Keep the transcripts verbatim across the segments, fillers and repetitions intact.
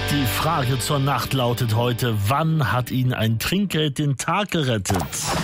Die Frage zur Nacht lautet heute: Wann hat Ihnen ein Trinkgeld den Tag gerettet?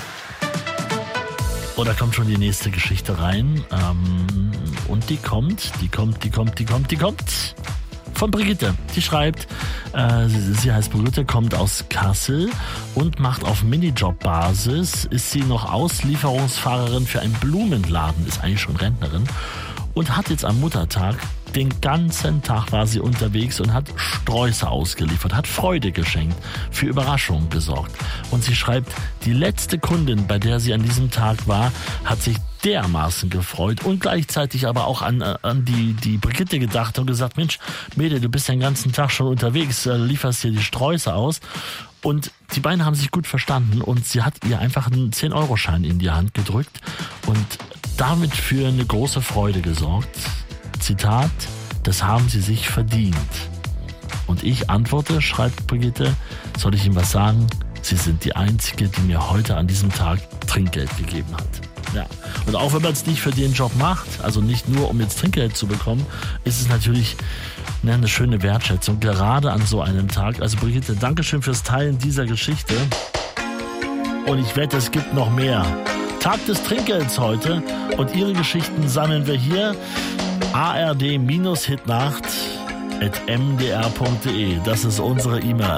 Oh, da kommt schon die nächste Geschichte rein. Ähm, und die kommt, die kommt, die kommt, die kommt, die kommt von Brigitte. Die schreibt, äh, sie, sie heißt Brigitte, kommt aus Kassel und macht auf Minijob-Basis, ist sie noch Auslieferungsfahrerin für einen Blumenladen, ist eigentlich schon Rentnerin und hat jetzt am Muttertag den ganzen Tag war sie unterwegs und hat Sträuße ausgeliefert, hat Freude geschenkt, für Überraschungen gesorgt. Und sie schreibt, die letzte Kundin, bei der sie an diesem Tag war, hat sich dermaßen gefreut und gleichzeitig aber auch an, an die, die Brigitte gedacht und gesagt, Mensch, Mädel, du bist den ganzen Tag schon unterwegs, lieferst hier die Sträuße aus. Und die beiden haben sich gut verstanden und sie hat ihr einfach einen zehn-Euro-Schein in die Hand gedrückt und damit für eine große Freude gesorgt. Zitat, das haben sie sich verdient. Und ich antworte, schreibt Brigitte, soll ich ihm was sagen? Sie sind die Einzige, die mir heute an diesem Tag Trinkgeld gegeben hat. Ja. Und auch wenn man es nicht für den Job macht, also nicht nur um jetzt Trinkgeld zu bekommen, ist es natürlich ne, eine schöne Wertschätzung, gerade an so einem Tag. Also Brigitte, Dankeschön fürs Teilen dieser Geschichte. Und ich wette, es gibt noch mehr. Tag des Trinkgelds heute und Ihre Geschichten sammeln wir hier. A R D Hitnacht at m d r punkt d e. Das ist unsere E-Mail.